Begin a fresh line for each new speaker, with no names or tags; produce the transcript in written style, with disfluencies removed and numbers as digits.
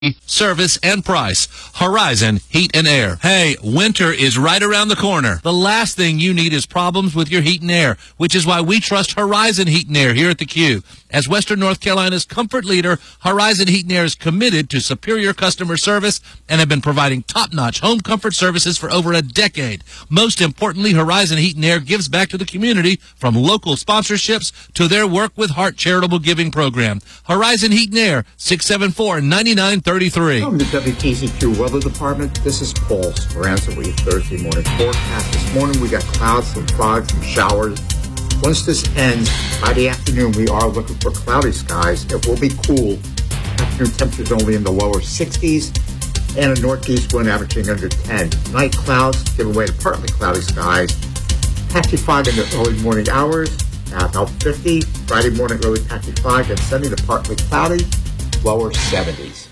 service, and price. Horizon Heat and Air. Hey, winter is right around the corner. The last thing you need is problems with your heat and air, which is why we trust Horizon Heat and Air here at the Q. As Western North Carolina's comfort leader, Horizon Heat and Air is committed to superior customer service and have been providing top-notch home comfort services for over a decade. Most importantly, Horizon Heat and Air gives back to the community from local sponsorships to their Work with Heart charitable giving program. Horizon Heat and Air, 674-9933.
Welcome to WKZQ Weather Department. This is Paul Speranza with your Thursday morning forecast. This morning we got clouds, some fog, some showers. Once this ends, by the afternoon we are looking for cloudy skies. It will be cool. Afternoon temperatures only in the lower 60s and a northeast wind averaging under 10. Night clouds give way to partly cloudy skies. Patchy fog in the early morning hours, about 50. Friday morning early patchy fog and Sunday to partly cloudy, lower 70s.